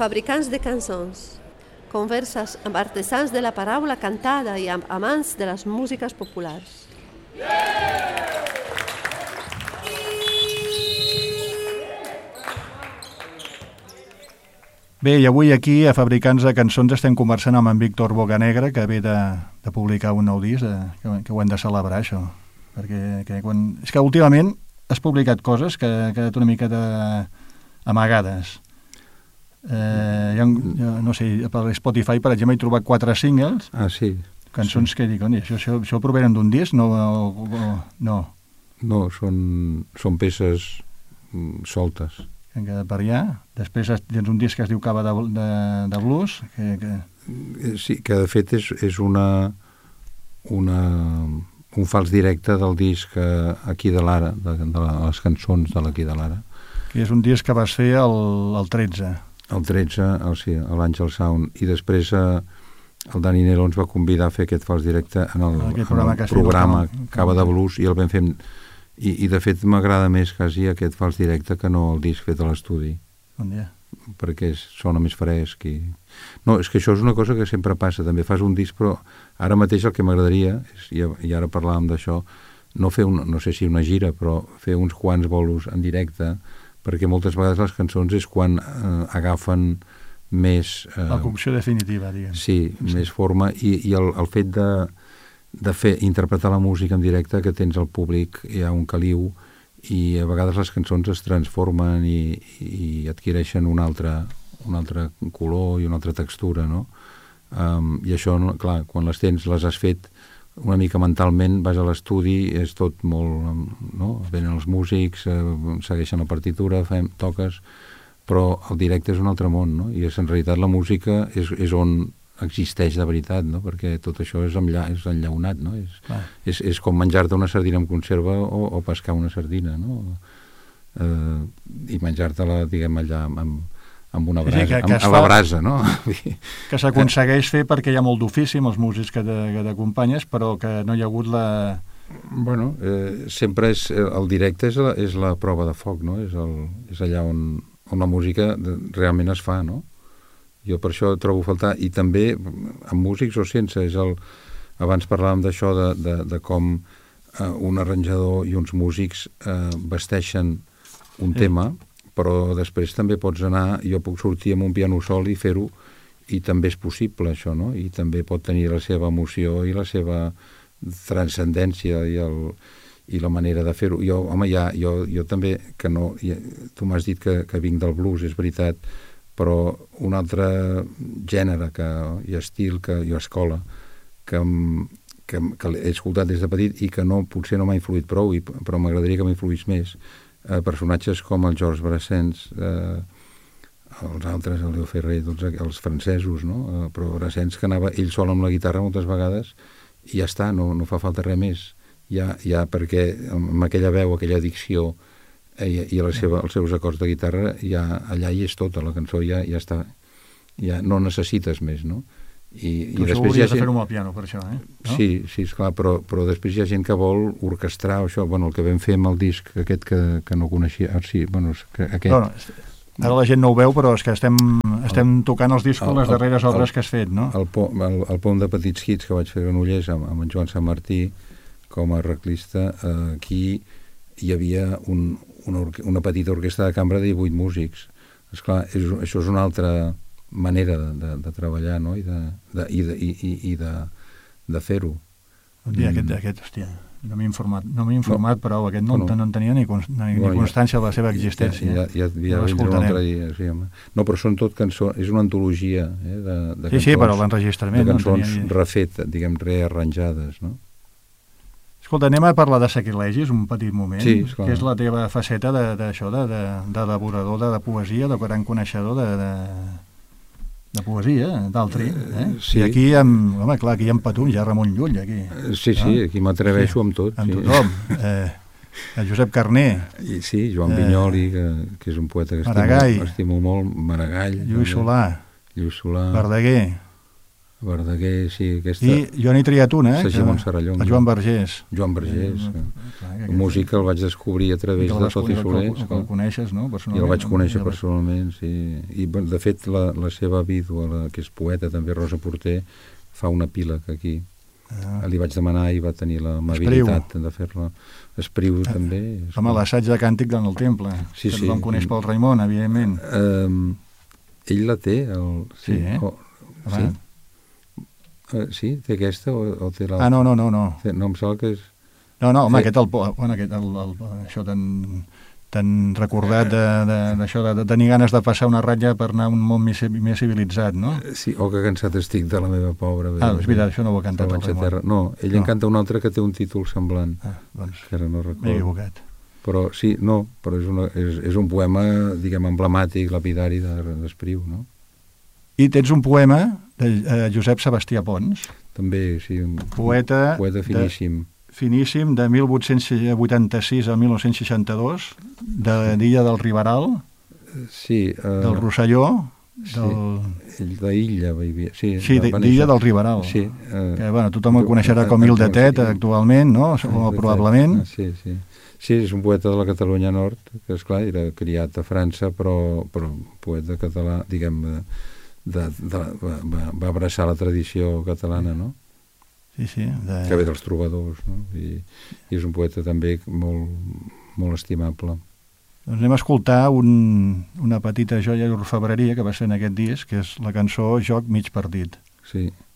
fabricants de cançons, converses amb artesans de la paraula cantada i amb amants de les músiques populars. Bé, i avui aquí a Fabricants de Cançons estem conversant amb en Víctor Bocanegra, que ve de publicar un nou disc, que ho hem de celebrar, això. Perquè és que últimament has publicat coses que han quedat una mica amagades. Jo no sé, per Spotify, per exemple, he trobat 4 singles, cançons que dic, això provenen d'un disc? No. No, són peces soltes. Que han quedat per allà. Després tens un disc que es diu Cava de Blues. Sí, que de fet és un fals directe del disc Aquí de l'Ara, de les cançons de l'Aquí de l'Ara. Que és un disc que vas fer el 13. El 13, sí, a l'Àngel Sound. I després el Dani Nero ens va convidar a fer aquest fals directe en el programa Cava de Blues, i el vam fer... I de fet m'agrada més quasi aquest fals directe que no el disc fet a l'estudi. Bon dia. Perquè sona més fresc. No, és que això és una cosa que sempre passa. També fas un disc, però ara mateix el que m'agradaria, i ara parlàvem d'això, no fer no sé si una gira, però fer uns quants bolos en directe, perquè moltes vegades les cançons és quan agafen més... La cocció definitiva, diguem. Sí, més forma, i el fet de fer, interpretar la música en directe, que tens al públic, hi ha un caliu, i a vegades les cançons es transformen i adquireixen un altre color i una altra textura, no? I això, clar, quan les has fet una mica mentalment, vas a l'estudi, és tot molt... no? Venen els músics, segueixen la partitura, toques, però el directe és un altre món, no? I en realitat la música és on existeix de veritat, no? Perquè tot això és enllaunat, no? És com menjar-te una sardina en conserva o pescar una sardina, no? I menjar-te-la, diguem, allà amb una brasa, a la brasa, no? Que s'aconsegueix fer perquè hi ha molt d'ofici amb els músics que t'acompanyes, però que no hi ha hagut la... Bueno, sempre el directe és la prova de foc, no? És allà on la música realment es fa, no? Jo per això trobo a faltar, i també amb músics o sense, abans parlàvem d'això de com un arranjador i uns músics vesteixen un tema, però després també pots anar, jo puc sortir amb un piano sol i fer-ho, i també és possible això, no? I també pot tenir la seva emoció i la seva transcendència i la manera de fer-ho. Jo també, que no, tu m'has dit que vinc del blues, és veritat, però un altre gènere i estil i escola que he escoltat des de petit i que potser no m'ha influït prou, però m'agradaria que m'influís més, personatges com el Georges Brassens, els altres, el Leo Ferrer, tots els francesos, no? Però Brassens, que anava ell sol amb la guitarra moltes vegades i ja està, no fa falta res més, ja perquè amb aquella veu, aquella dicció i els seus acords de guitarra, allà hi és tota, la cançó ja està, ja no necessites més, no? I això hauries de fer-ho amb el piano, per això, eh? No? Sí, esclar, però després hi ha gent que vol orquestrar això, el que vam fer amb el disc aquest que no coneixia, aquest... Ara la gent no ho veu, però és que estem tocant els discos, les darreres obres que has fet, no? El pom de petits hits que vaig fer a Granollers amb en Joan Sant Martí com a arreglista, aquí hi havia una petita orquestra de cambra de 18 músics. Esclar, això és una altra manera de treballar, no? I de fer-ho. Un dia aquest, hòstia, no m'he informat, però aquest no en tenia ni constància de la seva existència. Ja l'altre dia, sí, home. No, però són tot cançons, és una antologia de cançons. Sí, però l'enregistrament. De cançons refetes, diguem, rearranjades, no? Escolta, anem a parlar de sacrilegis un petit moment, sí, que és la teva faceta d'això, d'elaborador de poesia, de gran coneixedor de poesia, d'altri. Sí. I aquí, home, clar, aquí hi ha Patum, hi ha Ramon Llull, aquí. Sí, aquí m'atreveixo amb tot. Amb tothom. Josep Carner. Sí, Joan Vinyoli, que és un poeta que estimo molt, Maragall. Lluís Solà. Verdaguer. Verdaguer, sí, aquesta... I jo n'he triat una, Segimon Serrallonga. el Joan Vergés. Joan Vergés. La música el vaig descobrir a través de Toti Soler. Que el coneixes, no? I el vaig conèixer personalment, sí. I, de fet, la seva vídua, que és poeta també, Rosa Porter, fa una epíleg aquí. Li vaig demanar i va tenir l'amabilitat de fer-la. Espriu, també. Home, l'assaig de càntic en el temple. Sí, que el coneix pel Raimon, evidentment. Ell la té, sí, eh? Sí? Sí? Té aquesta o té l'altra? No. No, em sembla que és... No, home, això tan recordat d'això, de tenir ganes de passar una ratlla per anar a un món més civilitzat, no? Sí, o que cansat estic de la meva pobra. És veritat, això no ho ha cantat el Raimon. No, ell en canta un altre que té un títol semblant, que ara no recordo. M'he equivocat. Però sí, no, però és un poema, diguem, emblemàtic, lapidari d'Espriu, no? I tens un poema de Josep Sebastià Pons. També, sí, un poeta finíssim. Finíssim, de 1886 a 1962, d'Illa del Riberal, sí, del Rosselló, d'Illa, sí, d'Illa del Riberal, sí, que tothom el coneixerà com Il de Tet actualment, no? O probablement. Sí, és un poeta de la Catalunya Nord, que esclar, era criat a França, però poeta català, diguem, va abraçar la tradició catalana, no? Sí. Que ve dels trobadors, no? I és un poeta també molt estimable. Doncs anem a escoltar una petita joia d'orfebreria que va ser en aquest disc, que és la cançó Joc mig partit. Sí.